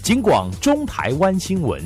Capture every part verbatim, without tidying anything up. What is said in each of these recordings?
警广中台湾新闻。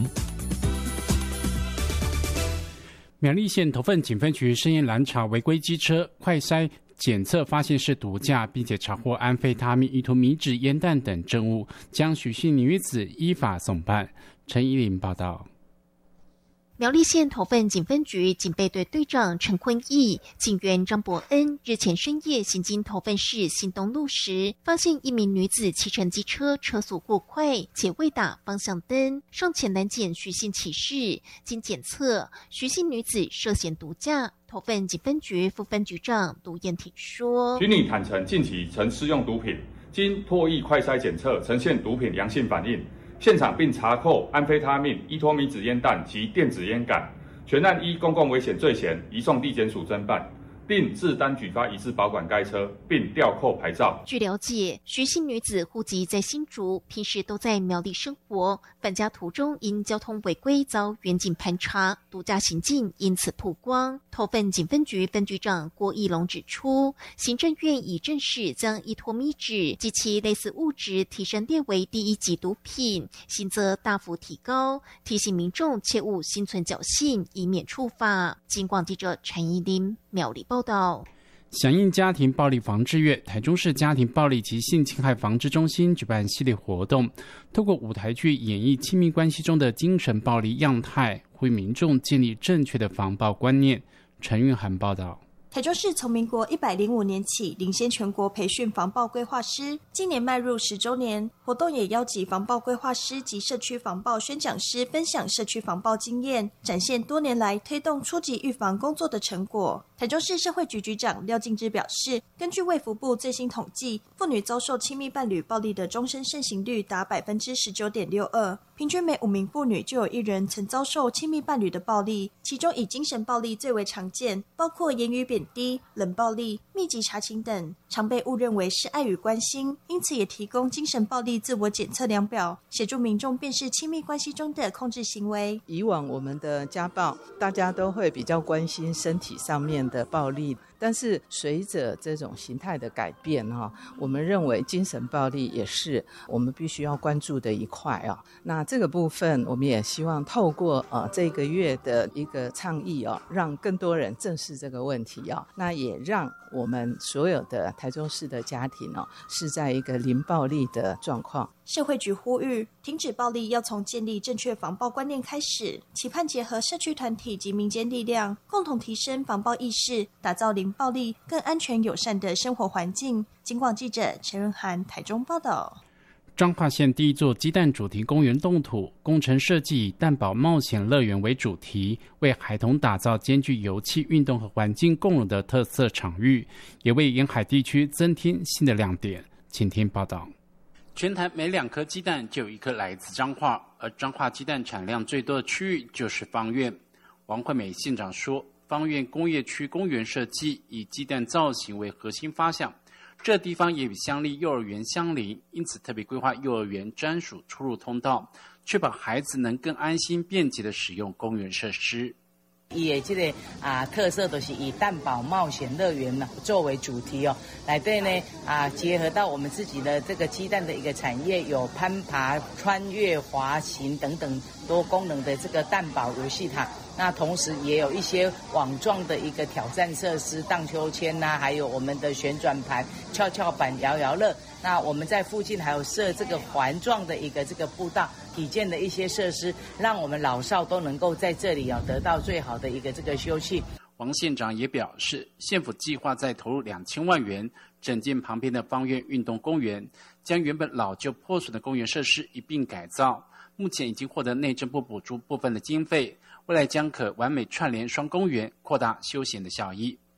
苗栗县头份警分局深夜拦查违规机车，快筛检测发现是毒驾，并且查获安非他命、伊托米酯、烟弹等证物，将许姓女子依法送办。陈依林报道。 苗栗县头份警分局警备队队长陈坤义、警员张伯恩日前深夜行经头份市新东路时，发现一名女子骑乘机车车速过快，且未打方向灯，上前拦检徐姓骑士。经检测，徐姓女子涉嫌毒驾。头份警分局副分局长卢彦挺说：“ 徐女坦承近期曾施用毒品，经唾液快筛检测呈现毒品阳性反应。”现场并查扣安非他命、伊托米酯烟弹及电子烟杆，全案依公共危险罪嫌移送地检署侦办，并自单举发疑似保管该车，并吊扣牌照。 据了解，徐姓女子户籍在新竹，平时都在苗栗生活，返家途中因交通违规遭远警盘查，毒驾行径因此曝光。头份警分局分局长郭义龙指出，行政院已正式将伊托米酯及其类似物质提升列为第一级毒品，刑责大幅提高，提醒民众切勿心存侥幸，以免触法。警广记者陈依林苗栗报道。 响应家庭暴力防治月，台中市家庭暴力及性侵害防治中心举办系列活动，透过舞台剧演绎亲密关系中的精神暴力样态，呼吁民众建立正确的防暴观念。陈韵涵报道。 台中市从民国一百零五年起领先全国培训防暴规划师，今年迈入十周年，活动也邀集防暴规划师及社区防暴宣讲师分享社区防暴经验，展现多年来推动初级预防工作的成果。台中市社会局局长廖敬之表示，根据卫福部最新统计，妇女遭受亲密伴侣暴力的终身盛行率达 百分之十九点六二， 平均每五名妇女就有一人曾遭受亲密伴侣的暴力，其中以精神暴力最为常见，包括言语贬低、冷暴力、密集查寝等，常被误认为是爱与关心，因此也提供精神暴力自我检测量表，协助民众辨识亲密关系中的控制行为。 以往我们的家暴，大家都会比较关心身体上面的暴力，但是随着这种形态的改变，我们认为精神暴力也是我们必须要关注的一块。那这个部分我们也希望透过呃这个月的一个倡议，让更多人正视这个问题，那也让我们所有的台中市的家庭是在一个零暴力的状况。 社会局呼吁，停止暴力要从建立正确防暴观念开始，期盼结合社区团体及民间力量，共同提升防暴意识，打造零暴力、更安全友善的生活环境。警广记者陈润涵台中报道。 彰化县第一座鸡蛋主题公园动土工程设计以蛋堡冒险乐园为主题，为孩童打造兼具游憩、运动和环境共融的特色场域，也为沿海地区增添新的亮点。请听报道。全台每两颗鸡蛋就有一颗来自彰化，而彰化鸡蛋产量最多的区域就是芳苑。王惠美县长说，芳苑工业区公园设计以鸡蛋造型为核心发想，这地方也与乡立幼儿园相邻，因此特别规划幼儿园专属出入通道，确保孩子能更安心便捷地使用公园设施。 伊的这个啊特色都是以蛋堡冒险乐园呢作为主题哦，来对呢啊结合到我们自己的这个鸡蛋的一个产业，有攀爬、穿越、滑行等等多功能的这个蛋堡游戏塔。那同时也有一些网状的一个挑战设施，荡秋千呐、啊，还有我们的旋转盘、跷跷板、摇摇乐。那我们在附近还有设这个环状的一个这个步道，体健的一些设施，让我们老少都能够在这里啊得到最好的一个这个休憩。 王县长也表示，县府计划再投入两千万元，整建旁边的芳苑运动公园，将原本老旧破损的公园设施一并改造。目前已经获得内政部补助部分的经费，未来将可完美串联双公园，扩大休闲的效益。